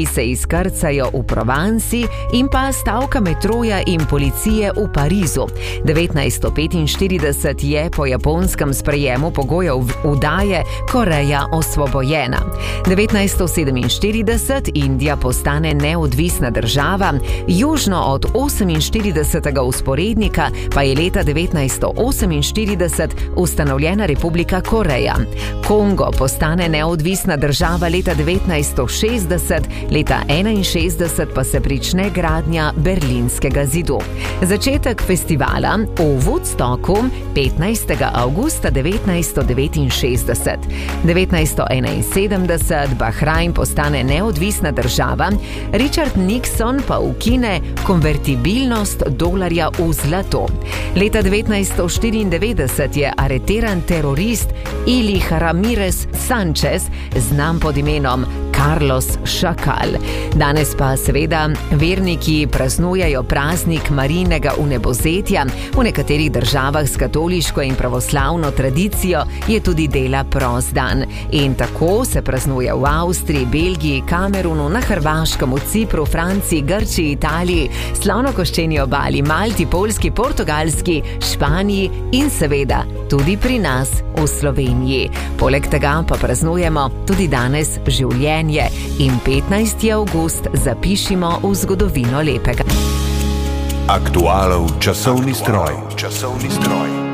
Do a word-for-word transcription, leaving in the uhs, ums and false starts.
se izkrcajo v Provansi in pa stavka metroja in policije v Parizu. devetnajststo petinštirideset je po japonskem sprejemu pogojev vdaje Koreja osvobojena. devetnajststo sedeminštirideset Indija postane neodvisna država, južno od oseminštiridesetega vzporednika pa je leta devetnajststo oseminštirideset ustanovljena Republika Koreja. Kongo postane neodvisna država leta devetnajststo šestdeset, leta enainšestdeset pa se prične gradnja Berlinskega zidu. Začetek festivala v Woodstocku petnajstega avgusta devetnajststo devetinšestdeset. devetnajststo enainsedemdeset Bahrajn postane neodvisna država, Richard Nixon pa ukine konvertibilnost dolarja v zlato. Leta devetnajststo štiriindevetdeset je areteran terorist Ilih Ramirez Sanchez, znan pod imenom Carlos Šakal. Danes pa seveda verniki praznujejo praznik Marijinega vnebozetja. V nekaterih državah s katoliško in pravoslavno tradicijo je tudi dela prost dan. In tako se praznuje v Avstriji, Belgiji, Kamerunu, na Hrvaškem, v Cipru, Franciji, Grčiji, Italiji, Slonokoščeni obali, Malti, Poljski, Portugalski, Španiji in seveda tudi pri nas v Sloveniji. Poleg tega pa praznujemo tudi danes življenje in petnajsti avgust zapišimo v zgodovino lepega. Aktualov časovni stroj. Časovni stroj.